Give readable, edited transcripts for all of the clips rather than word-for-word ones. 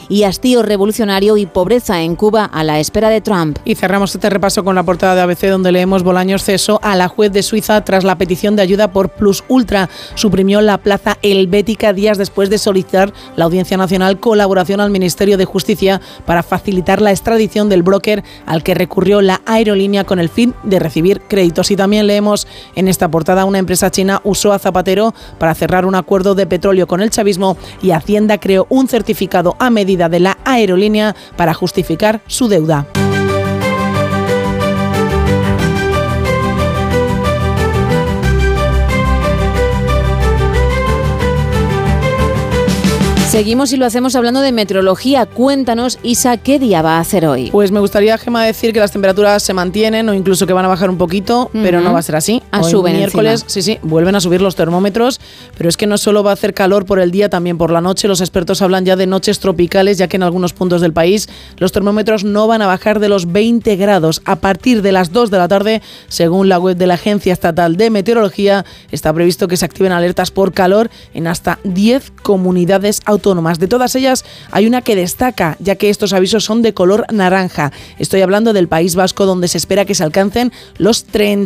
y hastío revolucionario y pobreza en Cuba a la espera de Trump. Y cerramos este repaso con la portada de ABC, donde leemos: Bolaños cesó a la juez de Suiza tras la petición de ayuda por Plus Ultra. Suprimió la plaza helvética días después de solicitar la Audiencia Nacional colaboración al Ministerio de Justicia para facilitar la extradición del broker al que recurrió la aerolínea con el fin de recibir créditos. Y también leemos en esta portada: una empresa china usó a Zapatero para cerrar un acuerdo de petróleo con el chavismo y Hacienda creó un certificado a medida de la aerolínea para justificar su deuda. Seguimos y lo hacemos hablando de meteorología. Cuéntanos, Isa, ¿qué día va a hacer hoy? Pues me gustaría, Gemma, decir que las temperaturas se mantienen o incluso que van a bajar un poquito, pero no va a ser así. Suben miércoles, encima. sí, vuelven a subir los termómetros, pero es que no solo va a hacer calor por el día, también por la noche. Los expertos hablan ya de noches tropicales, ya que en algunos puntos del país los termómetros no van a bajar de los 20 grados. A partir de las 2 de la tarde, según la web de la Agencia Estatal de Meteorología, está previsto que se activen alertas por calor en hasta 10 comunidades autónomas. De todas ellas hay una que destaca, ya que estos avisos son de color naranja. Estoy hablando del País Vasco, donde se espera que se alcancen los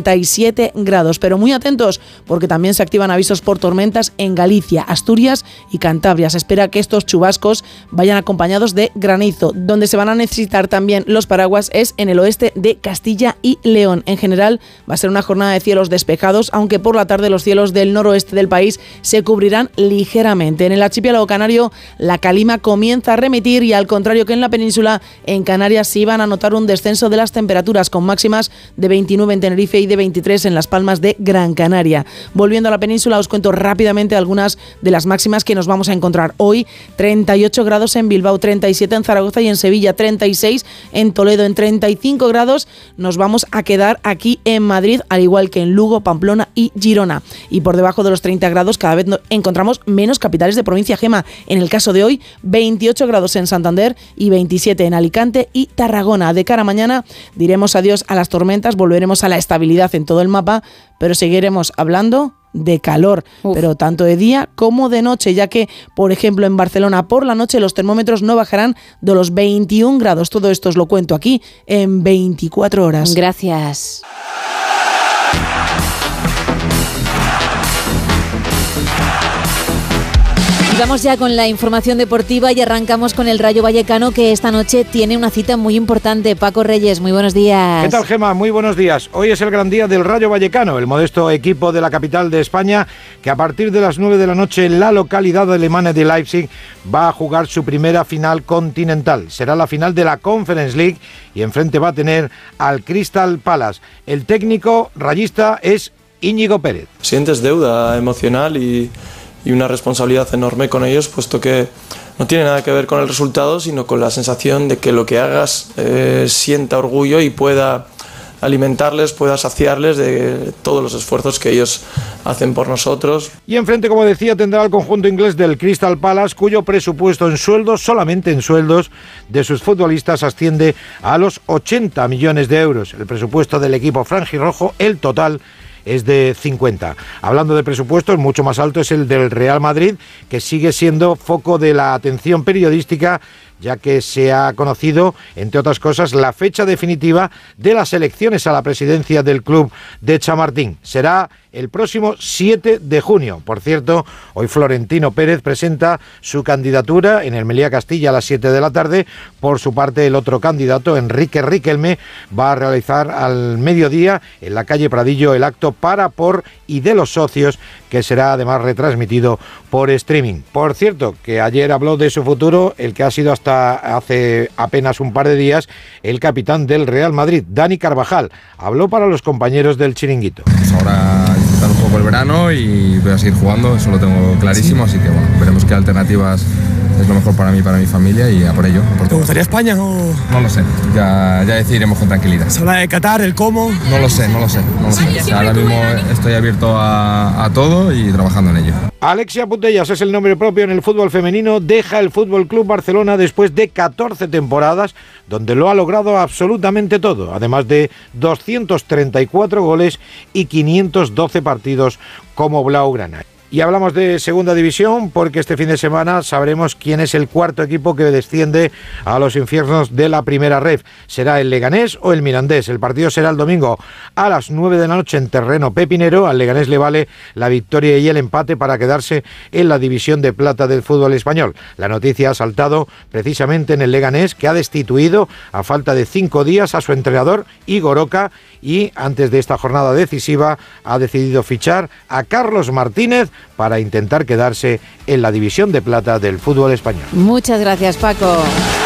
37 grados. Pero muy atentos, porque también se activan avisos por tormentas en Galicia, Asturias y Cantabria. Se espera que estos chubascos vayan acompañados de granizo. Donde se van a necesitar también los paraguas es en el oeste de Castilla y León. En general va a ser una jornada de cielos despejados, aunque por la tarde los cielos del noroeste del país se cubrirán ligeramente. En el archipiélago canario la calima comienza a remitir y, al contrario que en la península, en Canarias sí van a notar un descenso de las temperaturas, con máximas de 29 en Tenerife y de 23 en Las Palmas de Gran Canaria. Volviendo a la península, os cuento rápidamente algunas de las máximas que nos vamos a encontrar hoy: 38 grados en Bilbao, 37 en Zaragoza y en Sevilla, 36 en Toledo. En 35 grados nos vamos a quedar aquí en Madrid, al igual que en Lugo, Pamplona y Girona. Y por debajo de los 30 grados cada vez encontramos menos capitales de provincia, Gema. En el caso de hoy, 28 grados en Santander y 27 en Alicante y Tarragona. De cara a mañana diremos adiós a las tormentas, volveremos a la estabilidad en todo el mapa, pero seguiremos hablando de calor, pero tanto de día como de noche, ya que, por ejemplo, en Barcelona por la noche los termómetros no bajarán de los 21 grados. Todo esto os lo cuento aquí en 24 horas. Gracias. Vamos ya con la información deportiva y arrancamos con el Rayo Vallecano, que esta noche tiene una cita muy importante. Paco Reyes, muy buenos días. ¿Qué tal, Gema? Muy buenos días. Hoy es el gran día del Rayo Vallecano, el modesto equipo de la capital de España, que a partir de las 9 de la noche en la localidad alemana de Leipzig va a jugar su primera final continental. Será la final de la Conference League y enfrente va a tener al Crystal Palace. El técnico rayista es Íñigo Pérez. Sientes deuda emocional y una responsabilidad enorme con ellos, puesto que no tiene nada que ver con el resultado, sino con la sensación de que lo que hagas sienta orgullo y pueda alimentarles, pueda saciarles de todos los esfuerzos que ellos hacen por nosotros. Y enfrente, como decía, tendrá el conjunto inglés del Crystal Palace, cuyo presupuesto en sueldos, solamente en sueldos de sus futbolistas, asciende a los 80 millones de euros. El presupuesto del equipo franjirrojo, el total, es de 50. Hablando de presupuestos, mucho más alto es el del Real Madrid, que sigue siendo foco de la atención periodística, ya que se ha conocido, entre otras cosas, la fecha definitiva de las elecciones a la presidencia del club de Chamartín. Será el próximo 7 de junio. Por cierto, hoy Florentino Pérez presenta su candidatura en el Meliá Castilla a las 7 de la tarde. Por su parte, el otro candidato, Enrique Riquelme, va a realizar al mediodía en la calle Pradillo el acto para, por y de los socios, que será además retransmitido por streaming. Por cierto, que ayer habló de su futuro el que ha sido hasta hace apenas un par de días el capitán del Real Madrid, Dani Carvajal. Habló para los compañeros del Chiringuito. Pues ahora disfrutar un poco el verano y voy a seguir jugando, eso lo tengo clarísimo, así que bueno, veremos qué alternativas es lo mejor para mí y para mi familia y a por ello. ¿Te gustaría España o...? No lo sé, ya decidiremos con tranquilidad. ¿Se habla de Qatar, el cómo? No lo sé. O sea, ahora mismo estoy abierto a todo y trabajando en ello. Alexia Putellas es el nombre propio en el fútbol femenino, deja el Fútbol Club Barcelona después de 14 temporadas, donde lo ha logrado absolutamente todo, además de 234 goles y 512 partidos como blaugrana. Y hablamos de segunda división porque este fin de semana sabremos quién es el cuarto equipo que desciende a los infiernos de la primera ref. ¿Será el Leganés o el Mirandés? El partido será el domingo a las 9 de la noche en terreno pepinero. Al Leganés le vale la victoria y el empate para quedarse en la división de plata del fútbol español. La noticia ha saltado precisamente en el Leganés, que ha destituido a falta de 5 días a su entrenador Igor Oca, y antes de esta jornada decisiva ha decidido fichar a Carlos Martínez para intentar quedarse en la división de plata del fútbol español. Muchas gracias, Paco.